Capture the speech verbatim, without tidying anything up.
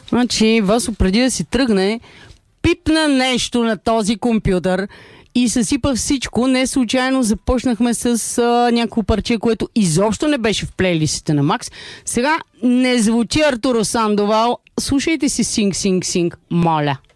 Значи, Васо, преди да си тръгне, пипна нещо на този компютър и съсипа всичко. Не случайно започнахме с а, някакво парче, което изобщо не беше в плейлистите на Макс. Сега не звучи Артуро Сандовал. Слушайте си Синг, Синг, Синг, моля.